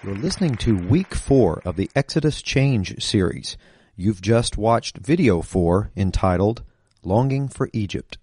You're listening to Week 4 of the Exodus Change series. You've just watched Video 4 entitled Longing for Egypt.